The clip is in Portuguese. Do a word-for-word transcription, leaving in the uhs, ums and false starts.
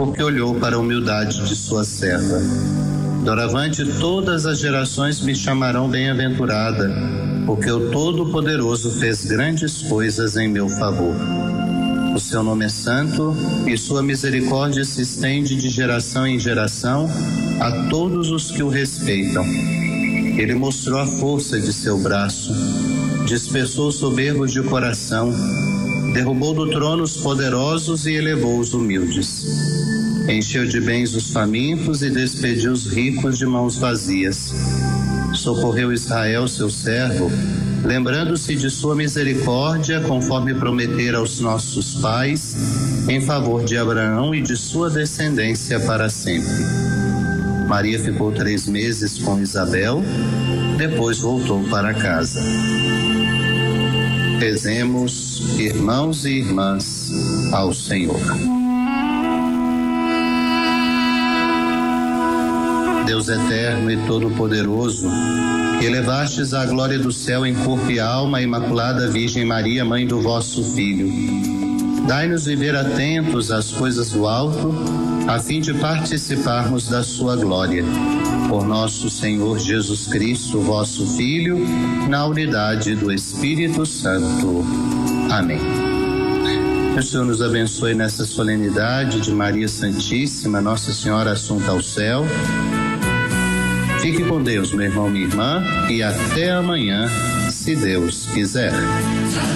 porque olhou para a humildade de sua serva. Doravante todas as gerações me chamarão bem-aventurada, porque o Todo-Poderoso fez grandes coisas em meu favor. O seu nome é santo e sua misericórdia se estende de geração em geração a todos os que o respeitam. Ele mostrou a força de seu braço, dispersou os soberbos de coração, derrubou do trono os poderosos e elevou os humildes. Encheu de bens os famintos e despediu os ricos de mãos vazias. Socorreu Israel, seu servo, lembrando-se de sua misericórdia, conforme prometera aos nossos pais, em favor de Abraão e de sua descendência para sempre. Maria ficou três meses com Isabel, depois voltou para casa. Rezemos, irmãos e irmãs, ao Senhor. Deus eterno e todo-poderoso, que elevastes à glória do céu em corpo e alma a Imaculada Virgem Maria, mãe do vosso Filho, dai-nos viver atentos às coisas do alto, a fim de participarmos da sua glória. Por nosso Senhor Jesus Cristo, vosso Filho, na unidade do Espírito Santo. Amém. Que o Senhor nos abençoe nessa solenidade de Maria Santíssima, Nossa Senhora Assunta ao Céu. Fique com Deus, meu irmão, minha irmã, e até amanhã, se Deus quiser.